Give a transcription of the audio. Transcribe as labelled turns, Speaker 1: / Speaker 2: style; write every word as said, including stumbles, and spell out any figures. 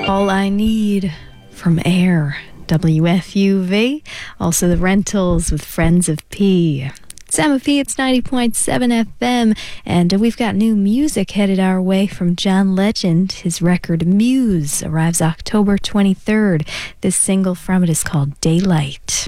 Speaker 1: All I Need from Air, W F U V. Also the Rentals with Friends of P. Sam of P, it's ninety point seven F M, and uh, we've got new music headed our way from John Legend. His record Muse arrives October twenty-third. This single from it is called Daylight.